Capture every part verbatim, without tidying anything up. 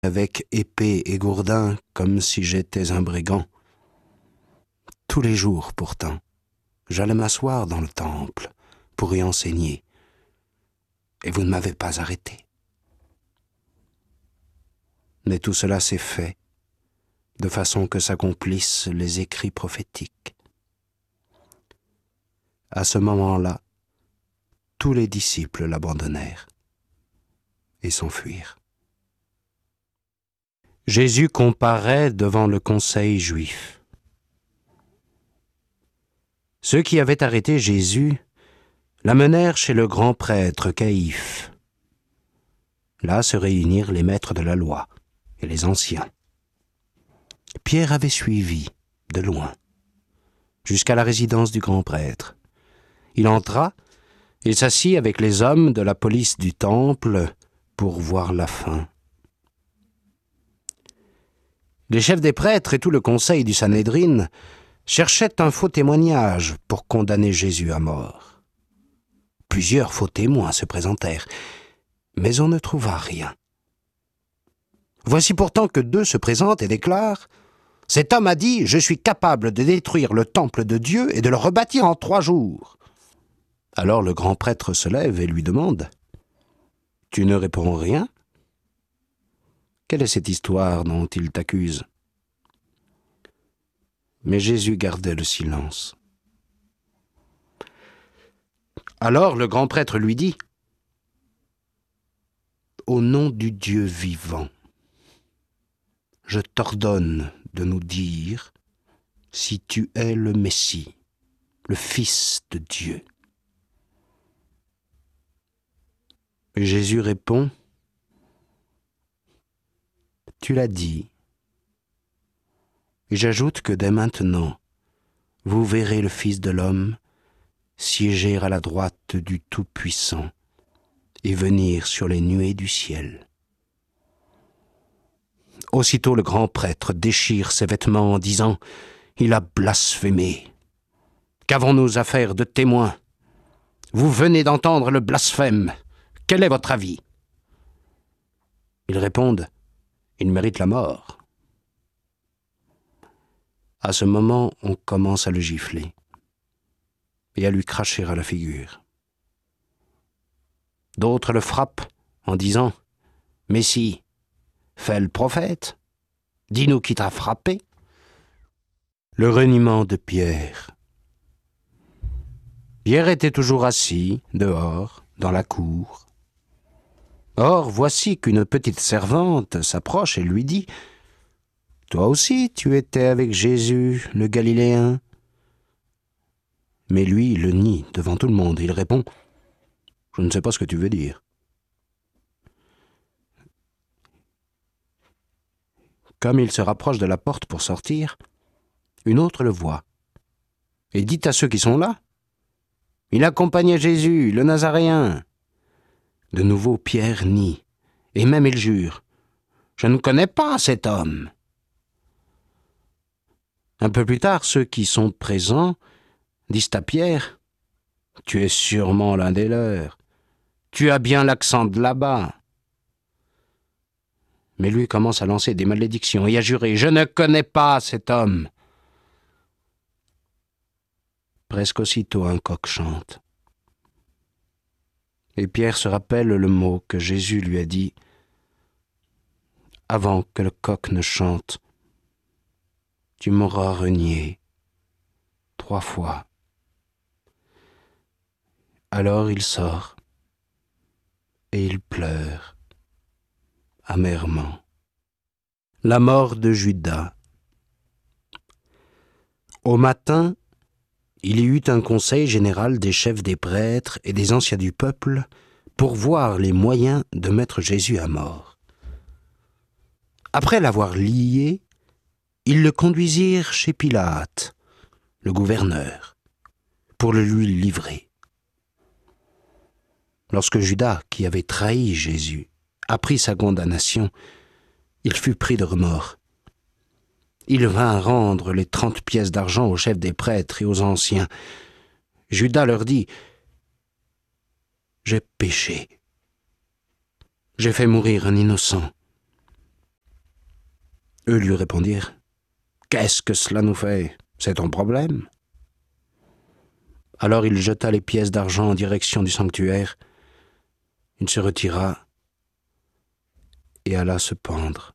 avec épée et gourdin comme si j'étais un brigand. Tous les jours, pourtant, j'allais m'asseoir dans le temple pour y enseigner, et vous ne m'avez pas arrêté. Mais tout cela s'est fait de façon que s'accomplissent les écrits prophétiques. À ce moment-là, tous les disciples l'abandonnèrent et s'enfuirent. Jésus comparaît devant le conseil juif. Ceux qui avaient arrêté Jésus l'amenèrent chez le grand prêtre Caïphe. Là se réunirent les maîtres de la loi et les anciens. Pierre avait suivi, de loin, jusqu'à la résidence du grand prêtre. Il entra et s'assit avec les hommes de la police du temple pour voir la fin. Les chefs des prêtres et tout le conseil du Sanhédrin cherchaient un faux témoignage pour condamner Jésus à mort. Plusieurs faux témoins se présentèrent, mais on ne trouva rien. Voici pourtant que deux se présentent et déclarent « Cet homme a dit, je suis capable de détruire le temple de Dieu et de le rebâtir en trois jours. » Alors le grand prêtre se lève et lui demande « Tu ne réponds rien ? Quelle est cette histoire dont il t'accuse ?» Mais Jésus gardait le silence. Alors le grand prêtre lui dit « Au nom du Dieu vivant, je t'ordonne de nous dire si tu es le Messie, le Fils de Dieu. » Et Jésus répond « Tu l'as dit. Et j'ajoute que dès maintenant, vous verrez le Fils de l'homme siéger à la droite du Tout-Puissant et venir sur les nuées du ciel. » Aussitôt le grand prêtre déchire ses vêtements en disant « Il a blasphémé. Qu'avons-nous à faire de témoins? Vous venez d'entendre le blasphème. Quel est votre avis ?» Ils répondent « Il mérite la mort. » À ce moment, on commence à le gifler et à lui cracher à la figure. D'autres le frappent en disant « Messie, fais le prophète, dis-nous qui t'a frappé. » Le reniement de Pierre. Pierre était toujours assis, dehors, dans la cour. Or, voici qu'une petite servante s'approche et lui dit « Toi aussi, tu étais avec Jésus, le Galiléen. » Mais lui le nie devant tout le monde. Il répond « Je ne sais pas ce que tu veux dire. » Comme il se rapproche de la porte pour sortir, une autre le voit et dit à ceux qui sont là « Il accompagnait Jésus, le Nazaréen. » De nouveau, Pierre nie, et même il jure « Je ne connais pas cet homme. » Un peu plus tard, ceux qui sont présents disent à Pierre « Tu es sûrement l'un des leurs. Tu as bien l'accent de là-bas. » Mais lui commence à lancer des malédictions et à jurer « Je ne connais pas cet homme. » Presque aussitôt, un coq chante. Et Pierre se rappelle le mot que Jésus lui a dit avant que le coq ne chante. « Tu m'auras renié trois fois. » Alors il sort et il pleure amèrement. La mort de Judas. Au matin, il y eut un conseil général des chefs des prêtres et des anciens du peuple pour voir les moyens de mettre Jésus à mort. Après l'avoir lié, ils le conduisirent chez Pilate, le gouverneur, pour le lui livrer. Lorsque Judas, qui avait trahi Jésus, apprit sa condamnation, il fut pris de remords. Il vint rendre les trente pièces d'argent aux chefs des prêtres et aux anciens. Judas leur dit « J'ai péché. J'ai fait mourir un innocent. Eux lui répondirent, « Qu'est-ce que cela nous fait? C'est ton problème. » Alors il jeta les pièces d'argent en direction du sanctuaire. Il se retira et alla se pendre.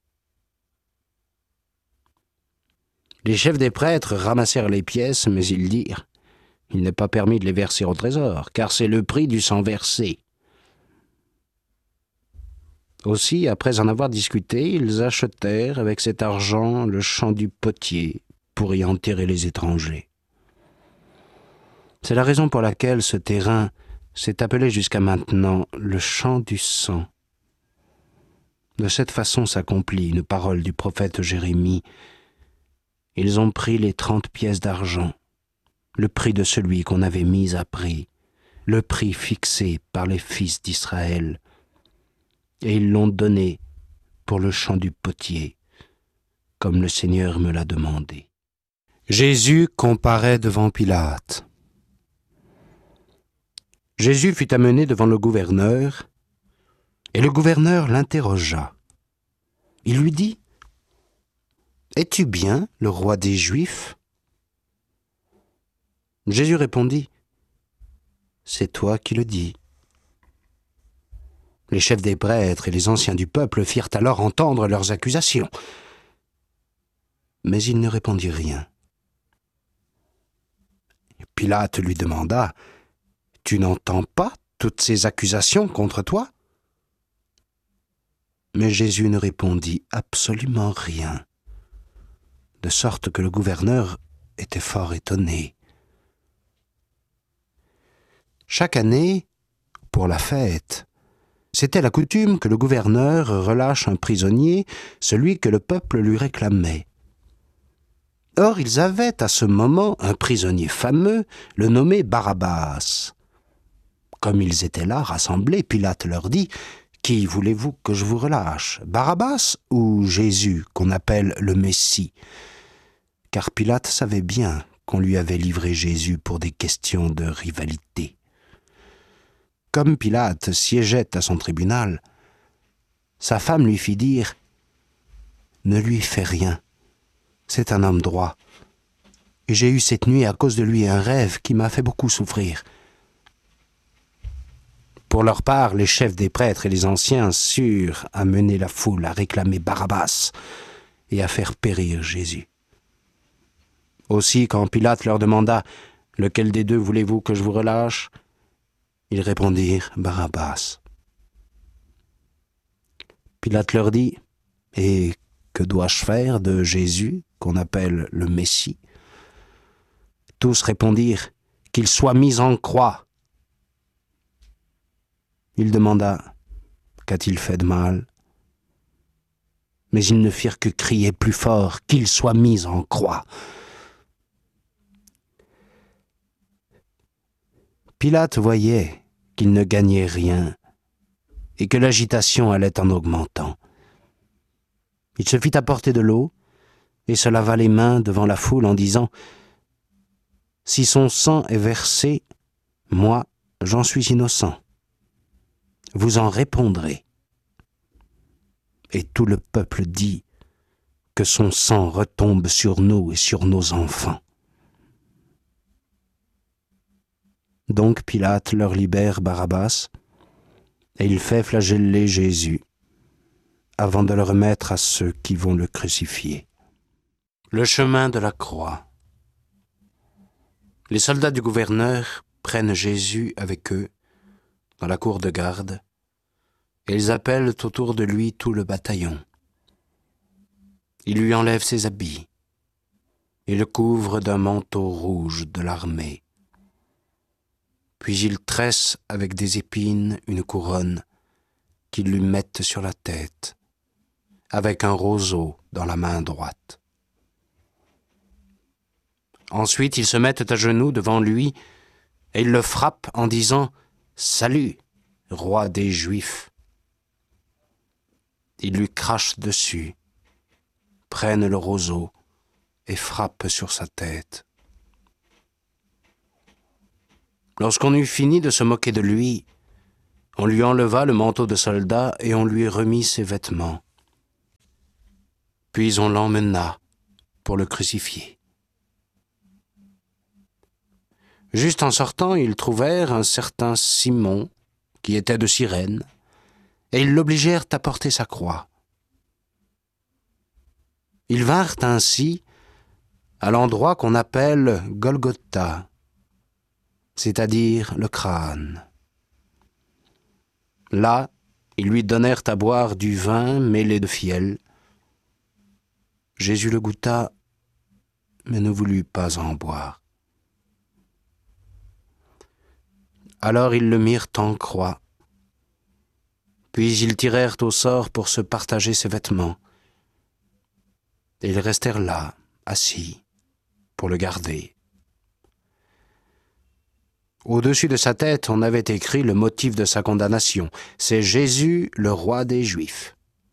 Les chefs des prêtres ramassèrent les pièces, mais ils dirent, « Il n'est pas permis de les verser au trésor, car c'est le prix du sang versé. » Aussi, après en avoir discuté, ils achetèrent avec cet argent le champ du potier pour y enterrer les étrangers. C'est la raison pour laquelle ce terrain s'est appelé jusqu'à maintenant le champ du sang. De cette façon s'accomplit une parole du prophète Jérémie. Ils ont pris les trente pièces d'argent, le prix de celui qu'on avait mis à prix, le prix fixé par les fils d'Israël, et ils l'ont donné pour le champ du potier, comme le Seigneur me l'a demandé. Jésus comparaît devant Pilate. Jésus fut amené devant le gouverneur, et le gouverneur l'interrogea. Il lui dit, « Es-tu bien le roi des Juifs ?» Jésus répondit, « C'est toi qui le dis. » Les chefs des prêtres et les anciens du peuple firent alors entendre leurs accusations. Mais il ne répondit rien. Pilate lui demanda, « Tu n'entends pas toutes ces accusations contre toi ?» Mais Jésus ne répondit absolument rien, de sorte que le gouverneur était fort étonné. Chaque année, pour la fête, c'était la coutume que le gouverneur relâche un prisonnier, celui que le peuple lui réclamait. Or, ils avaient à ce moment un prisonnier fameux, le nommé Barabbas. Comme ils étaient là, rassemblés, Pilate leur dit, « Qui voulez-vous que je vous relâche, Barabbas ou Jésus, qu'on appelle le Messie ?» Car Pilate savait bien qu'on lui avait livré Jésus pour des questions de rivalité. Comme Pilate siégeait à son tribunal, sa femme lui fit dire « Ne lui fais rien, c'est un homme droit, et j'ai eu cette nuit à cause de lui un rêve qui m'a fait beaucoup souffrir. » Pour leur part, les chefs des prêtres et les anciens surent amener la foule à réclamer Barabbas et à faire périr Jésus. Aussi, quand Pilate leur demanda « Lequel des deux voulez-vous que je vous relâche ?» Ils répondirent « Barabbas ». Pilate leur dit « Et que dois-je faire de Jésus, qu'on appelle le Messie ?» Tous répondirent « Qu'il soit mis en croix ». Il demanda « Qu'a-t-il fait de mal ?» Mais ils ne firent que crier plus fort « Qu'il soit mis en croix ». Pilate voyait qu'il ne gagnait rien et que l'agitation allait en augmentant. Il se fit apporter de l'eau et se lava les mains devant la foule en disant « Si son sang est versé, moi, j'en suis innocent. Vous en répondrez. » Et tout le peuple dit que son sang retombe sur nous et sur nos enfants. Donc Pilate leur libère Barabbas, et il fait flageller Jésus, avant de le remettre à ceux qui vont le crucifier. Le chemin de la croix. Les soldats du gouverneur prennent Jésus avec eux dans la cour de garde, et ils appellent autour de lui tout le bataillon. Ils lui enlèvent ses habits et le couvrent d'un manteau rouge de l'armée. Puis ils tressent avec des épines une couronne qu'ils lui mettent sur la tête, avec un roseau dans la main droite. Ensuite, ils se mettent à genoux devant lui et ils le frappent en disant « Salut, roi des Juifs !» Ils lui crachent dessus, prennent le roseau et frappent sur sa tête. Lorsqu'on eut fini de se moquer de lui, on lui enleva le manteau de soldat et on lui remit ses vêtements. Puis on l'emmena pour le crucifier. Juste en sortant, ils trouvèrent un certain Simon, qui était de Cyrène, et ils l'obligèrent à porter sa croix. Ils vinrent ainsi à l'endroit qu'on appelle Golgotha, c'est-à-dire le crâne. Là, ils lui donnèrent à boire du vin mêlé de fiel. Jésus le goûta, mais ne voulut pas en boire. Alors ils le mirent en croix. Puis ils tirèrent au sort pour se partager ses vêtements. Et ils restèrent là, assis, pour le garder. Au-dessus de sa tête, on avait écrit le motif de sa condamnation. C'est Jésus, le roi des Juifs.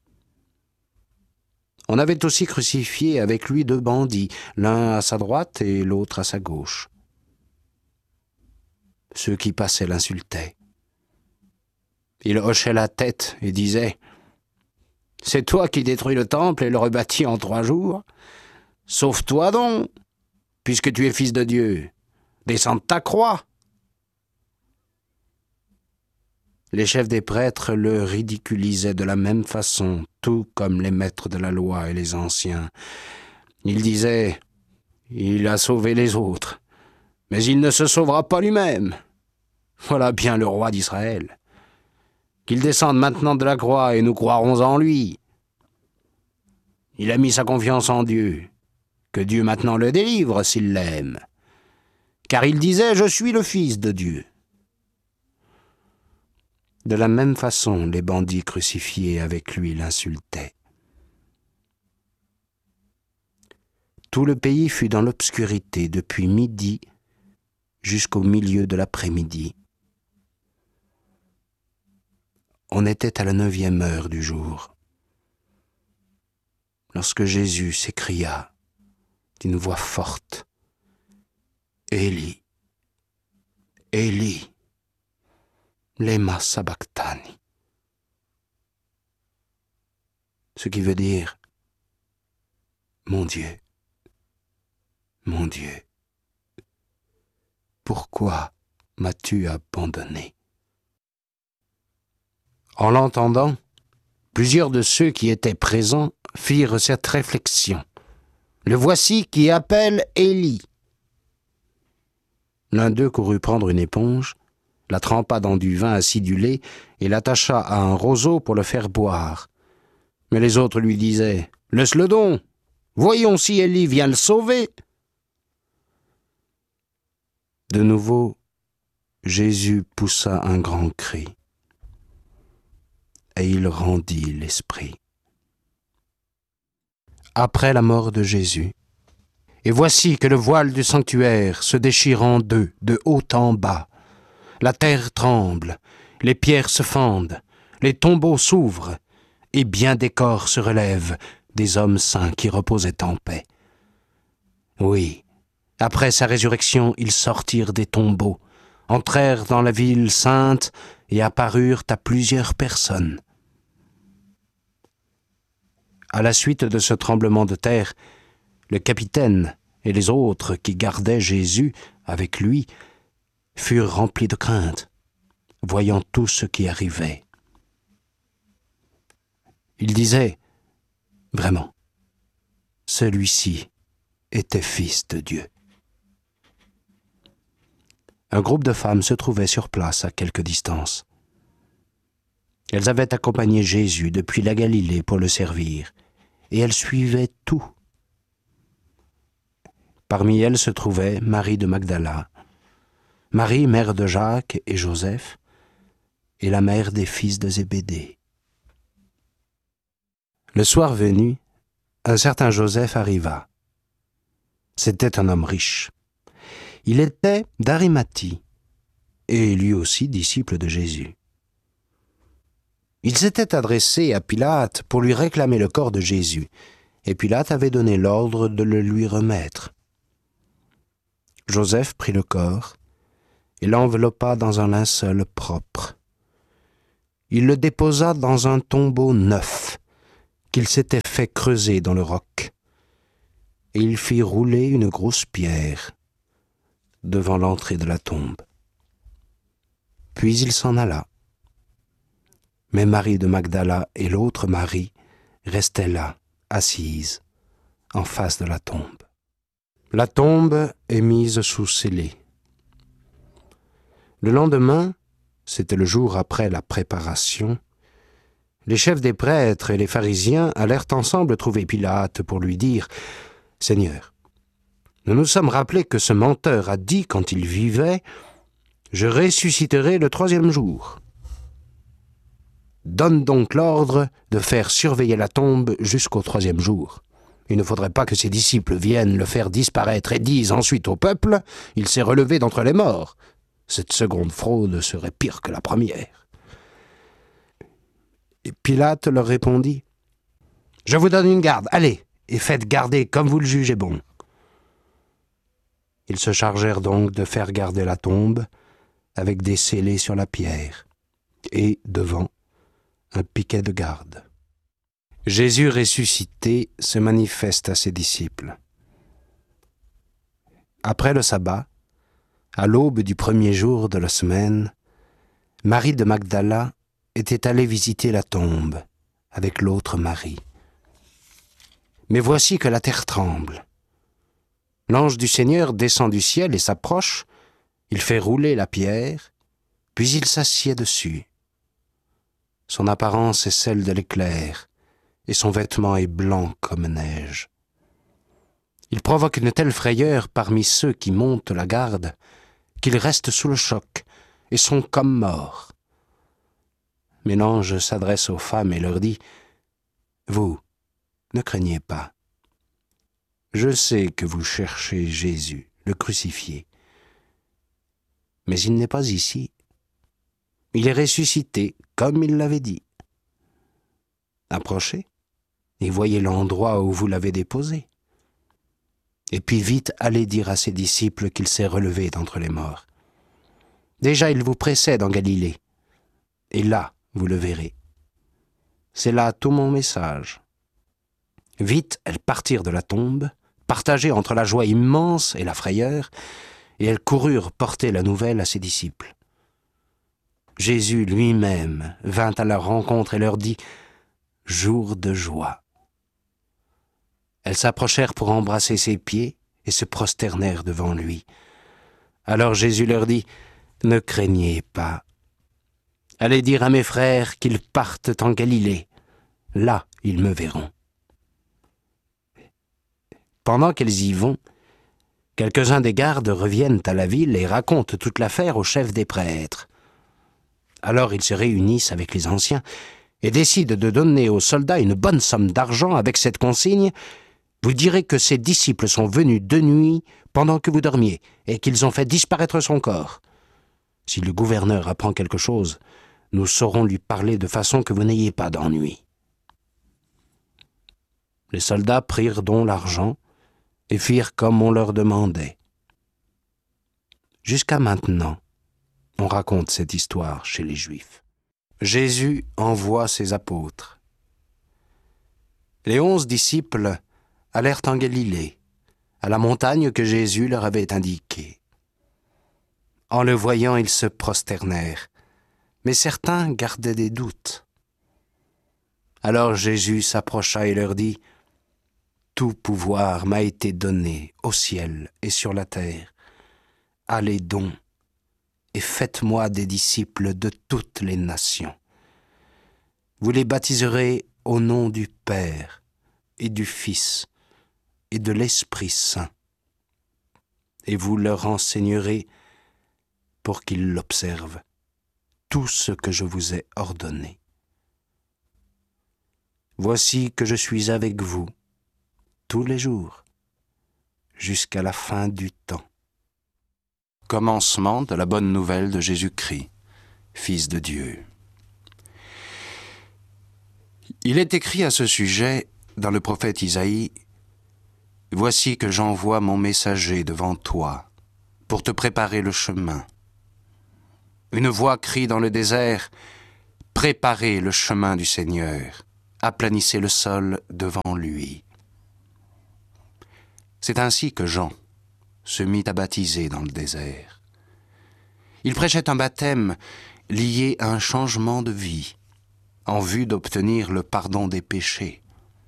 On avait aussi crucifié avec lui deux bandits, l'un à sa droite et l'autre à sa gauche. Ceux qui passaient l'insultaient. Il hochait la tête et disait « C'est toi qui détruis le temple et le rebâtis en trois jours? Sauve-toi donc, puisque tu es fils de Dieu. Descends de ta croix. » Les chefs des prêtres le ridiculisaient de la même façon, tout comme les maîtres de la loi et les anciens. Ils disaient « Il a sauvé les autres, mais il ne se sauvera pas lui-même. Voilà bien le roi d'Israël. Qu'il descende maintenant de la croix et nous croirons en lui. Il a mis sa confiance en Dieu. Que Dieu maintenant le délivre s'il l'aime. Car il disait « Je suis le Fils de Dieu ». De la même façon, les bandits crucifiés avec lui l'insultaient. Tout le pays fut dans l'obscurité depuis midi jusqu'au milieu de l'après-midi. On était à la neuvième heure du jour, lorsque Jésus s'écria d'une voix forte « Élie, Élie, lema sabachthani », ce qui veut dire « Mon Dieu, mon Dieu, pourquoi m'as-tu abandonné ?» En l'entendant, plusieurs de ceux qui étaient présents firent cette réflexion. « Le voici qui appelle Élie. » L'un d'eux courut prendre une éponge, la trempa dans du vin acidulé et l'attacha à un roseau pour le faire boire. Mais les autres lui disaient « Laisse-le donc, voyons si Élie vient le sauver. » De nouveau, Jésus poussa un grand cri. Et il rendit l'esprit. Après la mort de Jésus, et voici que le voile du sanctuaire se déchire en deux, de haut en bas. La terre tremble, les pierres se fendent, les tombeaux s'ouvrent, et bien des corps se relèvent, des hommes saints qui reposaient en paix. Oui, après sa résurrection, ils sortirent des tombeaux, entrèrent dans la ville sainte et apparurent à plusieurs personnes. À la suite de ce tremblement de terre, le capitaine et les autres qui gardaient Jésus avec lui furent remplis de crainte, voyant tout ce qui arrivait. Ils disaient, « Vraiment, celui-ci était fils de Dieu. » Un groupe de femmes se trouvait sur place à quelque distance. Elles avaient accompagné Jésus depuis la Galilée pour le servir, et elles suivaient tout. Parmi elles se trouvait Marie de Magdala, Marie, mère de Jacques et Joseph, et la mère des fils de Zébédée. Le soir venu, un certain Joseph arriva. C'était un homme riche. Il était d'Arimathie, et lui aussi disciple de Jésus. Il s'était adressé à Pilate pour lui réclamer le corps de Jésus, et Pilate avait donné l'ordre de le lui remettre. Joseph prit le corps et l'enveloppa dans un linceul propre. Il le déposa dans un tombeau neuf, qu'il s'était fait creuser dans le roc, et il fit rouler une grosse pierre devant l'entrée de la tombe. Puis il s'en alla. Mais Marie de Magdala et l'autre Marie restaient là, assises, en face de la tombe. La tombe est mise sous scellé. Le lendemain, c'était le jour après la préparation, les chefs des prêtres et les pharisiens allèrent ensemble trouver Pilate pour lui dire « Seigneur, nous nous sommes rappelés que ce menteur a dit quand il vivait « Je ressusciterai le troisième jour ». Donne donc l'ordre de faire surveiller la tombe jusqu'au troisième jour. Il ne faudrait pas que ses disciples viennent le faire disparaître et disent ensuite au peuple « Il s'est relevé d'entre les morts ». Cette seconde fraude serait pire que la première. Et Pilate leur répondit « Je vous donne une garde, allez, et faites garder comme vous le jugez bon. » Ils se chargèrent donc de faire garder la tombe avec des scellés sur la pierre et, devant, un piquet de garde. Jésus ressuscité se manifeste à ses disciples. Après le sabbat, à l'aube du premier jour de la semaine, Marie de Magdala était allée visiter la tombe avec l'autre Marie. Mais voici que la terre tremble. L'ange du Seigneur descend du ciel et s'approche, il fait rouler la pierre, puis il s'assied dessus. Son apparence est celle de l'éclair, et son vêtement est blanc comme neige. Il provoque une telle frayeur parmi ceux qui montent la garde, qu'ils restent sous le choc et sont comme morts. Mais l'ange s'adresse aux femmes et leur dit « Vous, ne craignez pas. Je sais que vous cherchez Jésus, le crucifié. Mais il n'est pas ici. Il est ressuscité, comme il l'avait dit. Approchez et voyez l'endroit où vous l'avez déposé. Et puis vite allez dire à ses disciples qu'il s'est relevé d'entre les morts. Déjà il vous précède en Galilée, et là vous le verrez. C'est là tout mon message. » Vite elles partirent de la tombe, partagées entre la joie immense et la frayeur, et elles coururent porter la nouvelle à ses disciples. Jésus lui-même vint à leur rencontre et leur dit « Jour de joie ». Elles s'approchèrent pour embrasser ses pieds et se prosternèrent devant lui. Alors Jésus leur dit « Ne craignez pas. Allez dire à mes frères qu'ils partent en Galilée. Là, ils me verront. » Pendant qu'elles y vont, quelques-uns des gardes reviennent à la ville et racontent toute l'affaire au chef des prêtres. Alors ils se réunissent avec les anciens et décident de donner aux soldats une bonne somme d'argent avec cette consigne « Vous direz que ses disciples sont venus de nuit pendant que vous dormiez et qu'ils ont fait disparaître son corps. Si le gouverneur apprend quelque chose, nous saurons lui parler de façon que vous n'ayez pas d'ennui. » Les soldats prirent donc l'argent et firent comme on leur demandait. Jusqu'à maintenant, on raconte cette histoire chez les Juifs. Jésus envoie ses apôtres. Les onze disciples allèrent en Galilée, à la montagne que Jésus leur avait indiquée. En le voyant, ils se prosternèrent, mais certains gardaient des doutes. Alors Jésus s'approcha et leur dit « Tout pouvoir m'a été donné au ciel et sur la terre. Allez donc et faites-moi des disciples de toutes les nations. Vous les baptiserez au nom du Père et du Fils et de l'Esprit Saint, et vous leur enseignerez pour qu'ils l'observent tout ce que je vous ai ordonné. Voici que je suis avec vous tous les jours, jusqu'à la fin du temps. » Commencement de la bonne nouvelle de Jésus-Christ, Fils de Dieu. Il est écrit à ce sujet dans le prophète Isaïe « Voici que j'envoie mon messager devant toi pour te préparer le chemin. Une voix crie dans le désert « Préparez le chemin du Seigneur, aplanissait le sol devant lui. C'est ainsi que Jean se mit à baptiser dans le désert. Il prêchait un baptême lié à un changement de vie, en vue d'obtenir le pardon des péchés.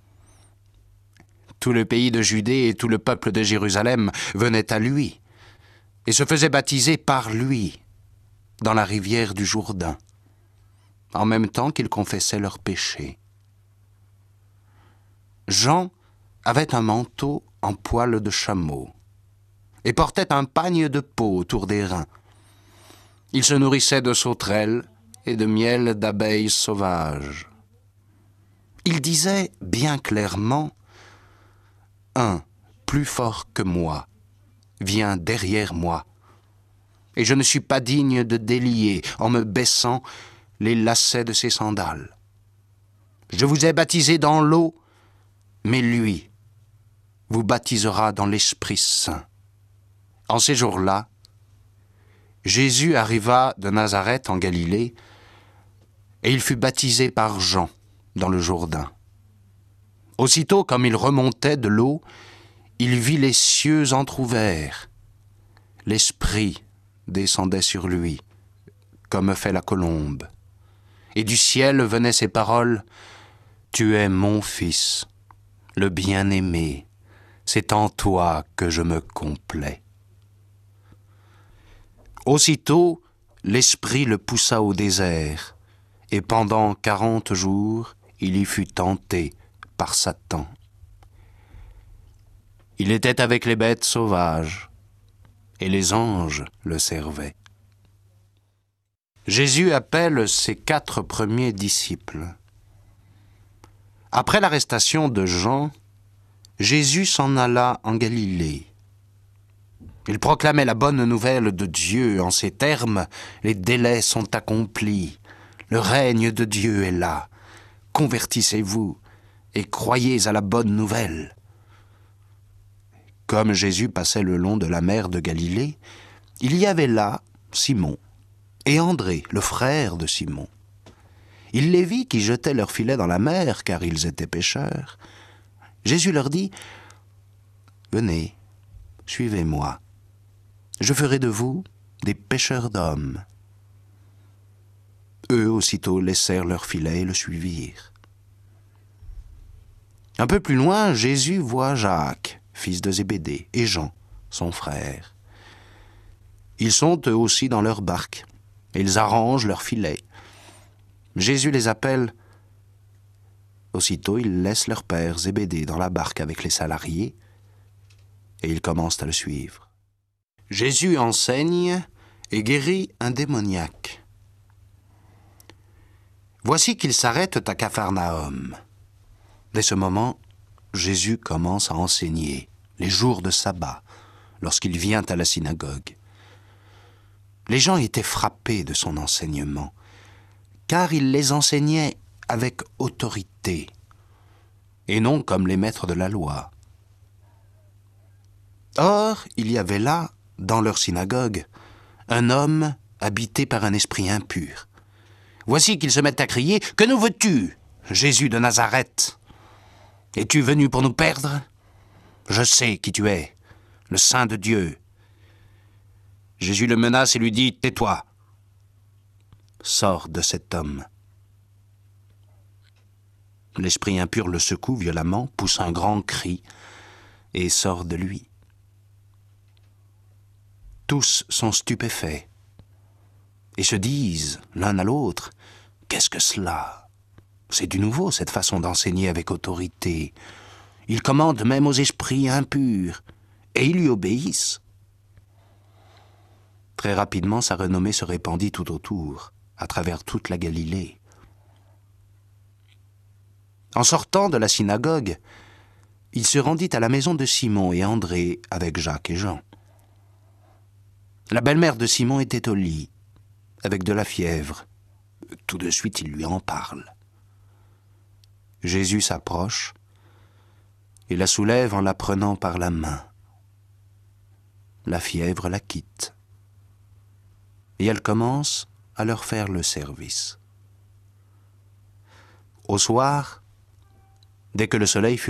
Tout le pays de Judée et tout le peuple de Jérusalem venaient à lui et se faisaient baptiser par lui dans la rivière du Jourdain, en même temps qu'ils confessaient leurs péchés. Jean avait un manteau en poil de chameau et portait un pagne de peau autour des reins. Il se nourrissait de sauterelles et de miel d'abeilles sauvages. Il disait bien clairement « Un, plus fort que moi, vient derrière moi, et je ne suis pas digne de délier, en me baissant, les lacets de ses sandales. Je vous ai baptisé dans l'eau, mais lui vous baptisera dans l'Esprit Saint. » En ces jours-là, Jésus arriva de Nazareth en Galilée, et il fut baptisé par Jean dans le Jourdain. Aussitôt, comme il remontait de l'eau, il vit les cieux entr'ouverts. L'Esprit descendait sur lui, comme fait la colombe. Et du ciel venaient ces paroles « Tu es mon Fils, le bien-aimé, c'est en toi que je me complais. » Aussitôt, l'Esprit le poussa au désert, et pendant quarante jours, il y fut tenté par Satan. Il était avec les bêtes sauvages, et les anges le servaient. Jésus appelle ses quatre premiers disciples. Après l'arrestation de Jean, Jésus s'en alla en Galilée. Il proclamait la bonne nouvelle de Dieu en ces termes « Les délais sont accomplis, le règne de Dieu est là, convertissez-vous et croyez à la bonne nouvelle. » Comme Jésus passait le long de la mer de Galilée, il y avait là Simon et André, le frère de Simon. Il les vit qui jetaient leurs filets dans la mer, car ils étaient pêcheurs. Jésus leur dit « Venez, suivez-moi. Je ferai de vous des pêcheurs d'hommes. » Eux aussitôt laissèrent leurs filets et le suivirent. Un peu plus loin, Jésus voit Jacques, fils de Zébédée, et Jean, son frère. Ils sont eux aussi dans leur barque, et ils arrangent leurs filets. Jésus les appelle. Aussitôt, ils laissent leur père Zébédée dans la barque avec les salariés, et ils commencent à le suivre. Jésus enseigne et guérit un démoniaque. Voici qu'ils s'arrêtent à Capharnaüm. Dès ce moment, Jésus commence à enseigner les jours de sabbat, lorsqu'il vient à la synagogue. Les gens étaient frappés de son enseignement, car il les enseignait avec autorité, et non comme les maîtres de la loi. Or, il y avait là, dans leur synagogue, un homme habité par un esprit impur. Voici qu'ils se mettent à crier « Que nous veux-tu, Jésus de Nazareth? Es-tu venu pour nous perdre? Je sais qui tu es, le Saint de Dieu. » Jésus le menace et lui dit « Tais-toi, sors de cet homme. » L'esprit impur le secoue violemment, pousse un grand cri et sort de lui. Tous sont stupéfaits et se disent l'un à l'autre « Qu'est-ce que cela? C'est du nouveau cette façon d'enseigner avec autorité. Il commande même aux esprits impurs et ils lui obéissent. » Très rapidement, sa renommée se répandit tout autour, à travers toute la Galilée. En sortant de la synagogue, il se rendit à la maison de Simon et André avec Jacques et Jean. La belle-mère de Simon était au lit, avec de la fièvre. Tout de suite, il lui en parle. Jésus s'approche et la soulève en la prenant par la main. La fièvre la quitte. Et elle commence à leur faire le service. Au soir, Dès que le soleil fut